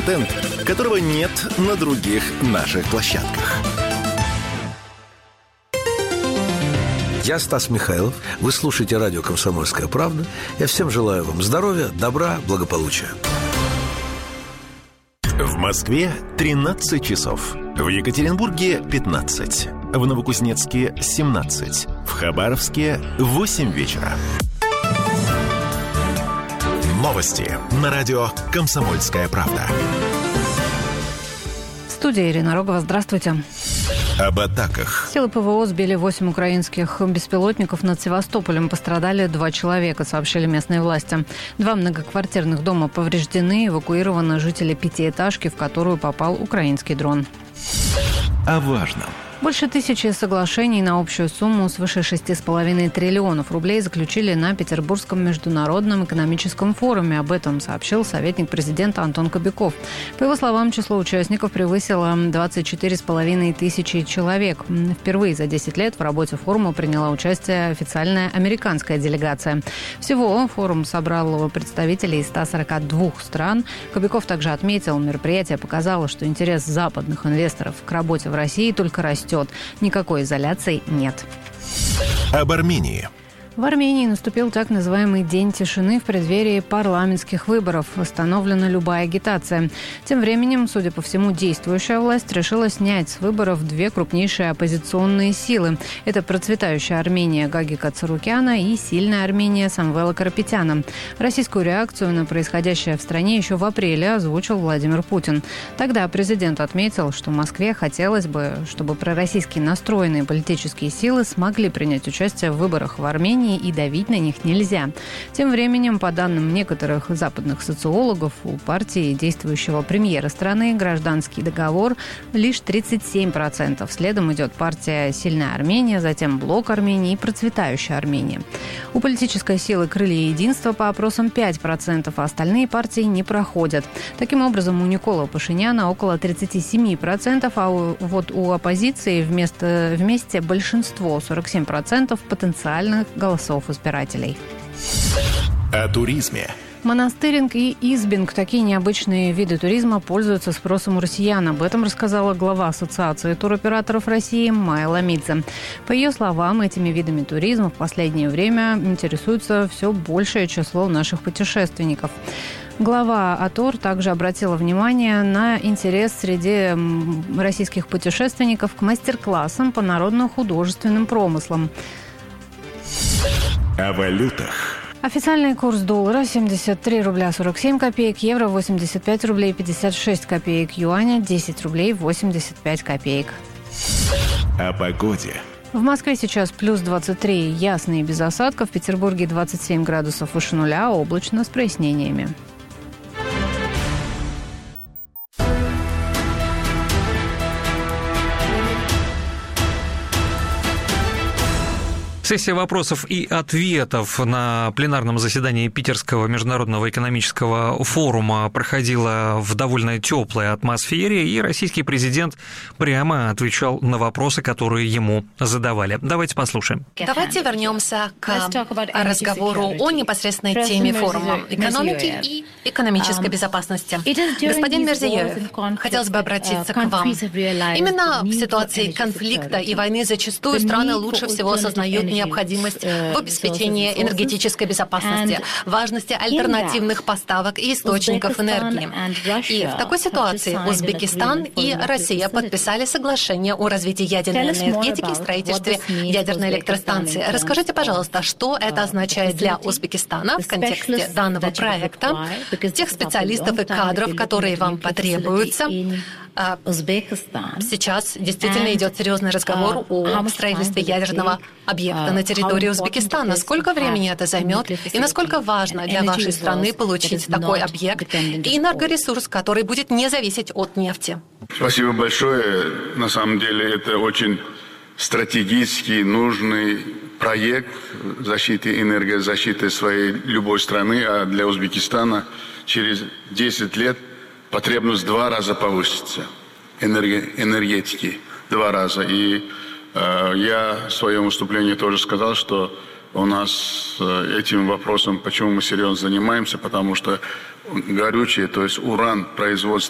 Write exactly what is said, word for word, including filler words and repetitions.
контент, которого нет на других наших площадках. Я Стас Михайлов. Вы слушаете радио «Комсомольская правда». Я всем желаю вам здоровья, добра, благополучия. В Москве тринадцать часов. В Екатеринбурге пятнадцать. В Новокузнецке семнадцать. В Хабаровске восемь вечера. Новости на радио «Комсомольская правда». В студии Ирина Рогова. Здравствуйте. Об атаках. Силы ПВО сбили восемь украинских беспилотников над Севастополем. Пострадали два человека, сообщили местные власти. Два многоквартирных дома повреждены. Эвакуированы жители пятиэтажки, в которую попал украинский дрон. О важном. Больше тысячи соглашений на общую сумму свыше шести с половиной триллионов рублей заключили на Петербургском международном экономическом форуме. Об этом сообщил советник президента Антон Кобяков. По его словам, число участников превысило двадцать четыре с половиной тысячи человек. Впервые за десять лет в работе форума приняла участие официальная американская делегация. Всего форум собрал представителей из ста сорока двух стран. Кобяков также отметил, мероприятие показало, что интерес западных инвесторов к работе в России только растет. Никакой изоляции нет. Об Армении. В Армении наступил так называемый день тишины в преддверии парламентских выборов. Остановлена любая агитация. Тем временем, судя по всему, действующая власть решила снять с выборов две крупнейшие оппозиционные силы. Это процветающая Армения Гагика Царукяна и сильная Армения Самвела Карапетяна. Российскую реакцию на происходящее в стране еще в апреле озвучил Владимир Путин. Тогда президент отметил, что Москве хотелось бы, чтобы пророссийски настроенные политические силы смогли принять участие в выборах в Армении, и давить на них нельзя. Тем временем, по данным некоторых западных социологов, у партии действующего премьера страны гражданский договор лишь тридцать семь процентов. Следом идет партия «Сильная Армения», затем «Блок Армении» и «Процветающая Армения». У политической силы «Крылья единства» по опросам пять процентов, а остальные партии не проходят. Таким образом, у Никола Пашиняна около тридцать семь процентов, а у, вот у оппозиции вместо, вместе большинство, сорок семь процентов потенциальных голосов. голосов избирателей. О туризме. Монастыринг и избинг – такие необычные виды туризма пользуются спросом у россиян. Об этом рассказала глава Ассоциации туроператоров России Майя Ламидзе. По ее словам, этими видами туризма в последнее время интересуется все большее число наших путешественников. Глава АТОР также обратила внимание на интерес среди российских путешественников к мастер-классам по народно-художественным промыслам. О валютах. Официальный курс доллара семьдесят три рубля сорок семь копеек, евро восемьдесят пять рублей пятьдесят шесть копеек, юаня десять рублей восемьдесят пять копеек. О погоде. В Москве сейчас плюс двадцать три, ясно и без осадков. В Петербурге двадцать семь градусов выше нуля, облачно с прояснениями. Сессия вопросов и ответов на пленарном заседании Питерского международного экономического форума проходила в довольно теплой атмосфере, и российский президент прямо отвечал на вопросы, которые ему задавали. Давайте послушаем. Давайте вернемся к разговору о непосредственной теме форума экономики и экономической безопасности. Господин Мирзиёев, хотелось бы обратиться к вам. Именно в ситуации конфликта и войны зачастую страны лучше всего осознают необходимость в обеспечении энергетической безопасности, важности альтернативных поставок и источников энергии. И в такой ситуации Узбекистан и Россия подписали соглашение о развитии ядерной энергетики и строительстве ядерной электростанции. Расскажите, пожалуйста, что это означает для Узбекистана в контексте данного проекта, тех специалистов и кадров, которые вам потребуются. Сейчас действительно идет серьезный разговор о строительстве ядерного объекта на территории Узбекистана. Сколько времени это займет и насколько важно для вашей страны получить такой объект и энергоресурс, который будет не зависеть от нефти? Спасибо большое. На самом деле это очень стратегически нужный проект защиты энергозащиты своей любой страны, а для Узбекистана через десять лет потребность два раза повысится энергетики, два раза. И э, я в своем выступлении тоже сказал, что у нас э, этим вопросом, почему мы серьезно занимаемся, потому что горючее, то есть уран, производство